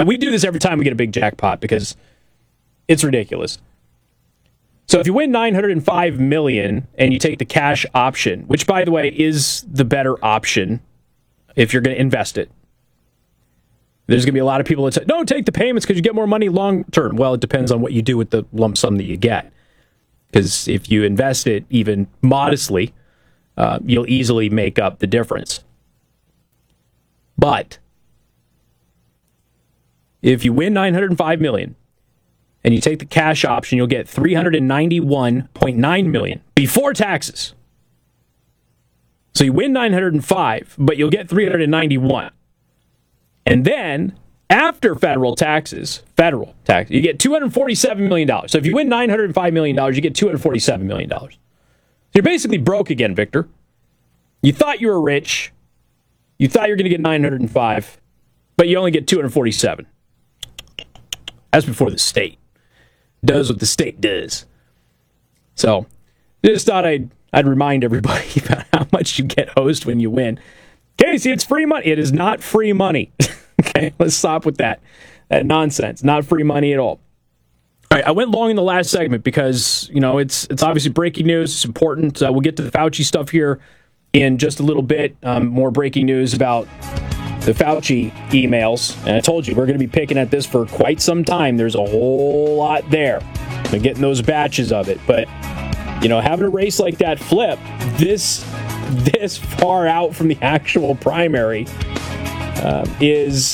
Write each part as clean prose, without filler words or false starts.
And we do this every time we get a big jackpot because it's ridiculous. So if you win $905 million and you take the cash option, which, by the way, is the better option if you're going to invest it. There's going to be a lot of people that say, don't take the payments because you get more money long term. Well, it depends on what you do with the lump sum that you get. Because if you invest it even modestly, you'll easily make up the difference. But if you win $905 million and you take the cash option, you'll get $391.9 million before taxes. So you win 905, but you'll get 391. And then after federal tax, you get $247 million. So if you win $905 million, you get $247 million. So you're basically broke again, Victor. You thought you were rich. You thought you were going to get 905, but you only get 247. That's before the state does what the state does. So just thought I'd remind everybody about how much you get hosed when you win. Casey, it's free money. It is not free money. Okay, let's stop with that nonsense. Not free money at all. All right, I went long in the last segment because, it's obviously breaking news. It's important. We'll get to the Fauci stuff here in just a little bit. More breaking news about the Fauci emails. And I told you, we're going to be picking at this for quite some time. There's a whole lot there. We're getting those batches of it. But, having a race like that flip this far out from the actual primary is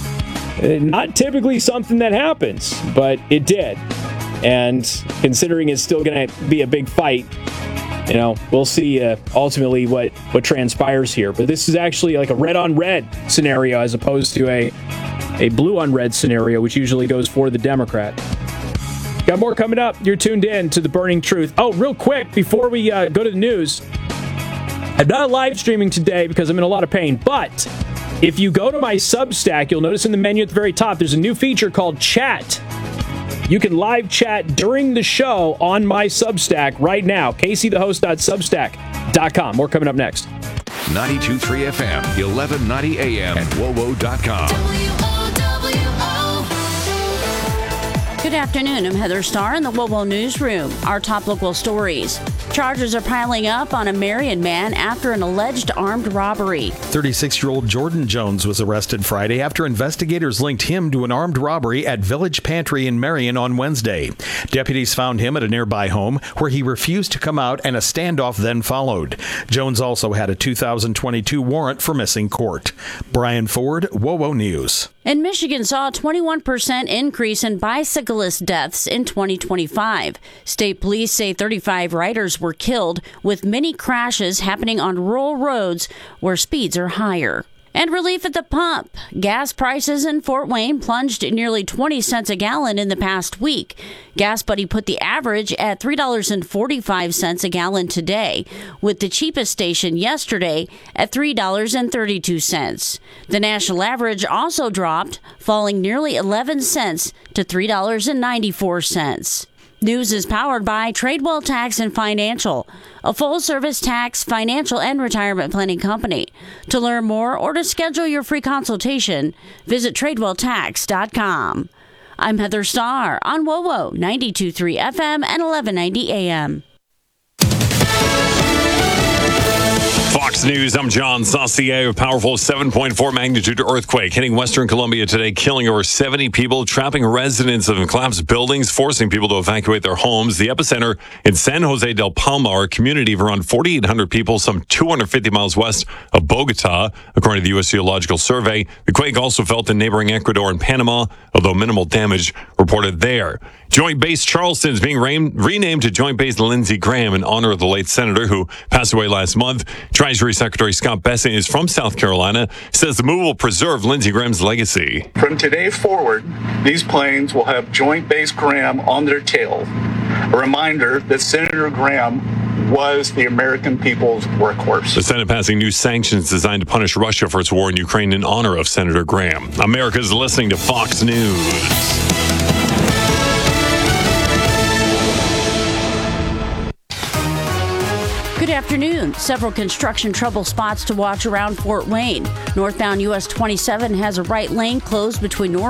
not typically something that happens, but it did. And considering it's still going to be a big fight, we'll see ultimately what transpires here. But this is actually like a red-on-red scenario as opposed to a blue-on-red scenario, which usually goes for the Democrat. Got more coming up. You're tuned in to The Burning Truth. Oh, real quick, before we go to the news, I'm not live streaming today because I'm in a lot of pain, but if you go to my Substack, you'll notice in the menu at the very top, there's a new feature called Chat. You can live chat during the show on my Substack right now, caseythehost.substack.com. More coming up next. 92.3 FM, 1190 AM, and WOWO.com. Good afternoon. I'm Heather Starr in the WOWO Newsroom. Our top local stories. Charges are piling up on a Marion man after an alleged armed robbery. 36-year-old Jordan Jones was arrested Friday after investigators linked him to an armed robbery at Village Pantry in Marion on Wednesday. Deputies found him at a nearby home where he refused to come out and a standoff then followed. Jones also had a 2022 warrant for missing court. Brian Ford, WOWO News. And Michigan saw a 21% increase in bicyclist deaths in 2025. State police say 35 riders were killed, with many crashes happening on rural roads where speeds are higher. And relief at the pump. Gas prices in Fort Wayne plunged nearly 20 cents a gallon in the past week. Gas Buddy put the average at $3.45 a gallon today, with the cheapest station yesterday at $3.32. The national average also dropped, falling nearly 11 cents to $3.94. News is powered by Tradewell Tax and Financial, a full-service tax, financial, and retirement planning company. To learn more or to schedule your free consultation, visit TradewellTax.com. I'm Heather Starr on WOWO 92.3 FM and 1190 AM. Fox News, I'm John Saucier. A powerful 7.4 magnitude earthquake hitting Western Colombia today, killing over 70 people, trapping residents of collapsed buildings, forcing people to evacuate their homes. The epicenter in San Jose del Palmar, a community of around 4,800 people, some 250 miles west of Bogota, according to the U.S. Geological Survey. The quake also felt in neighboring Ecuador and Panama, although minimal damage reported there. Joint Base Charleston is being renamed to Joint Base Lindsey Graham in honor of the late senator who passed away last month. Treasury Secretary Scott Bessent is from South Carolina, says the move will preserve Lindsey Graham's legacy. From today forward, these planes will have Joint Base Graham on their tail. A reminder that Senator Graham was the American people's workhorse. The Senate passing new sanctions designed to punish Russia for its war in Ukraine in honor of Senator Graham. America's listening to Fox News. Good afternoon. Several construction trouble spots to watch around Fort Wayne. Northbound US 27 has a right lane closed between North